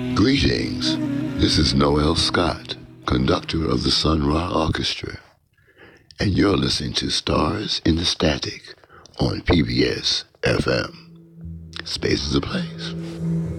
Greetings. This is Noel Scott, conductor of the Sun Ra Orchestra, and you're listening to Stars in the Static on PBS FM. Space is a place.